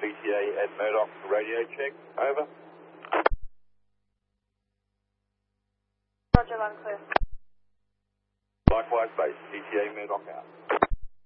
PTA at Murdoch radio check. Over. Roger, loud and clear. Likewise, base PTA Murdoch out.